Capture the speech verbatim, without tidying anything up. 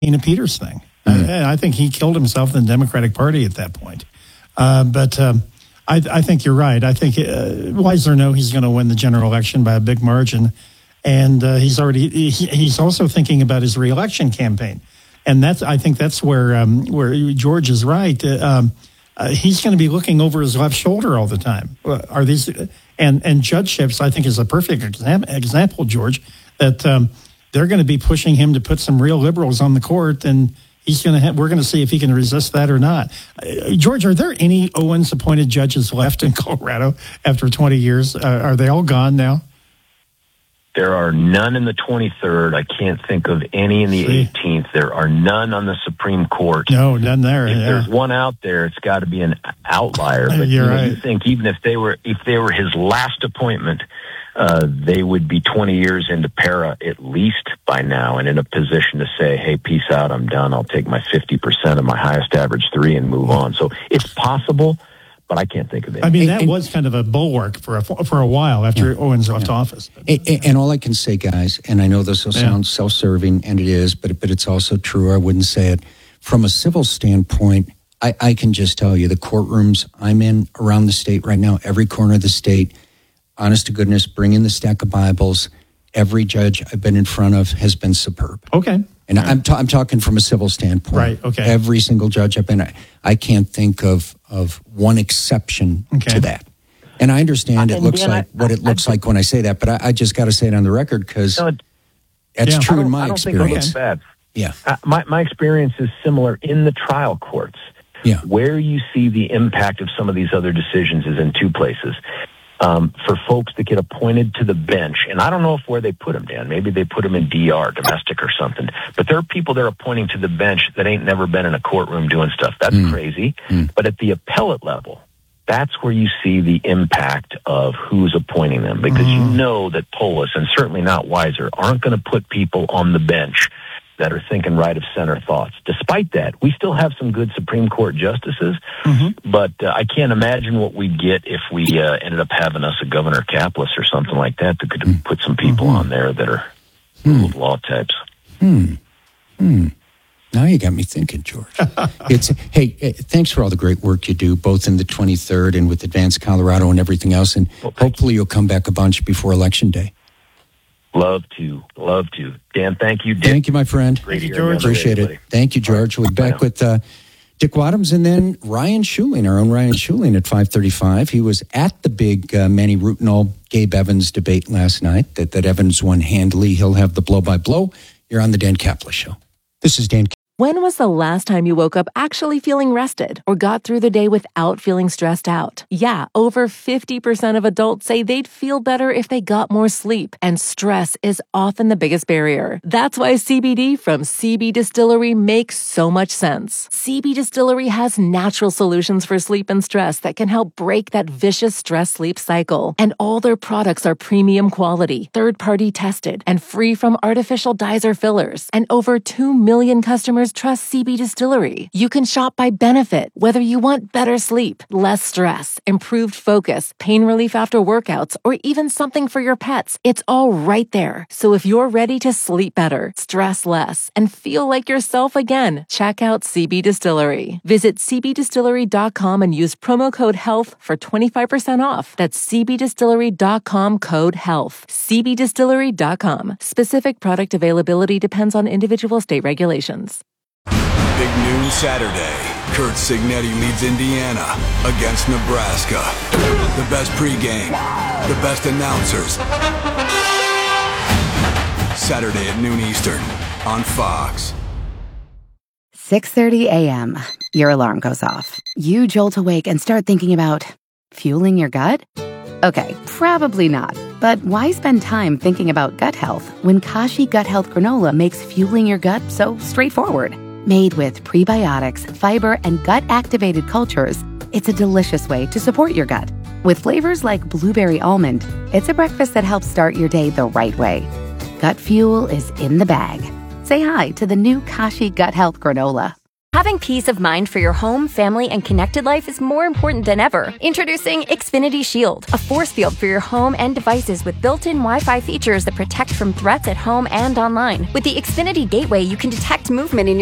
Tina Peters thing. Mm-hmm. I, I think he killed himself in the Democratic Party at that point. Uh, but um, I, I think you're right. I think, uh, wise or no, he's going to win the general election by a big margin. And uh, he's already he, he's also thinking about his reelection campaign. And that's I think that's where um, where George is right. Uh, um, uh, he's going to be looking over his left shoulder all the time. Uh, are these and and judgeships? I think is a perfect exam, example, George, that um, they're going to be pushing him to put some real liberals on the court, and he's going to. Have, we're going to see if he can resist that or not. Uh, George, are there any Owens appointed judges left in Colorado after twenty years? Uh, are they all gone now? There are none in the twenty-third. I can't think of any in the See? eighteenth. There are none on the Supreme Court. No, none there. If yeah. there's one out there, it's got to be an outlier. But You're you, know, right. you think even if they were if they were his last appointment, uh, they would be twenty years into para at least by now, and in a position to say, "Hey, peace out. I'm done. I'll take my fifty percent of my highest average three and move on." So it's possible. But I can't think of it. I mean, And- that and- was kind of a bulwark for a, for a while after Yeah. Owens left Yeah. office. And, and all I can say, guys, and I know this will Yeah. sound self-serving, and it is, but but it's also true. I wouldn't say it. From a civil standpoint, I, I can just tell you the courtrooms I'm in around the state right now, every corner of the state, honest to goodness, bring in the stack of Bibles. Every judge I've been in front of has been superb. Okay. And I'm, ta- I'm talking from a civil standpoint. Right, okay. Every single judge I've been, I, I can't think of, of one exception Okay. to that. And I understand Uh, it and looks Dan, like I- what it I- looks like when I say that, but I, I just got to say it on the record because No, it- that's Yeah. true I in don't- my I don't experience. think it looks bad. Yeah, Uh, my my experience is similar in the trial courts. yeah. Where you see the impact of some of these other decisions is in two places. Um, for folks that get appointed to the bench, and I don't know if where they put them, Dan. Maybe they put them in D R, domestic or something. But there are people they're appointing to the bench that ain't never been in a courtroom doing stuff. That's Mm. crazy. Mm. But at the appellate level, that's where you see the impact of who's appointing them. Because you know that Polis, and certainly not Weiser, aren't going to put people on the bench that are thinking right of center thoughts. Despite that, we still have some good Supreme Court justices, Mm-hmm. but uh, I can't imagine what we'd get if we uh, ended up having us a Governor Caplis or something like that that could put some people Mm-hmm. on there that are rule of law types. Hmm. Hmm. Now you got me thinking, George. It's hey, eh, thanks for all the great work you do, both in the twenty-third and with Advanced Colorado and everything else. And Well, thank hopefully you'll come back a bunch before Election Day. Love to, love to. Dan, thank you. Dick. Thank you, my friend. Great to hear George. you. Appreciate it. Everybody. Thank you, George. We'll be Bye back now. with uh, Dick Wadhams and then Ryan Schuling, our own Ryan Schuling at five thirty-five. He was at the big uh, Manny Rutinol, Gabe Evans debate last night that, that Evans won handily. He'll have the blow-by-blow. You're on the Dan Kaplan Show. This is Dan. When was the last time you woke up actually feeling rested or got through the day without feeling stressed out? Yeah, over fifty percent of adults say they'd feel better if they got more sleep, and stress is often the biggest barrier. That's why C B D from C B Distillery makes so much sense. C B Distillery has natural solutions for sleep and stress that can help break that vicious stress-sleep cycle. And all their products are premium quality, third-party tested, and free from artificial dyes or fillers. And over two million customers trust C B Distillery. You can shop by benefit, whether you want better sleep, less stress, improved focus, pain relief after workouts, or even something for your pets. It's all right there. So if you're ready to sleep better, stress less, and feel like yourself again, check out C B Distillery. Visit c b distillery dot com and use promo code HEALTH for twenty-five percent off. That's c b distillery dot com code HEALTH. c b distillery dot com. Specific product availability depends on individual state regulations. Big noon Saturday. Kurt Signetti leads Indiana against Nebraska. The best pregame, the best announcers. Saturday at noon Eastern on Fox. six thirty a.m. Your alarm goes off. You jolt awake and start thinking about fueling your gut? Okay, probably not. But why spend time thinking about gut health when Kashi Gut Health Granola makes fueling your gut so straightforward? Made with prebiotics, fiber, and gut-activated cultures, it's a delicious way to support your gut. With flavors like blueberry almond, it's a breakfast that helps start your day the right way. Gut fuel is in the bag. Say hi to the new Kashi Gut Health Granola. Having peace of mind for your home, family, and connected life is more important than ever. Introducing Xfinity Shield, a force field for your home and devices with built-in Wi-Fi features that protect from threats at home and online. With the Xfinity Gateway, you can detect movement in your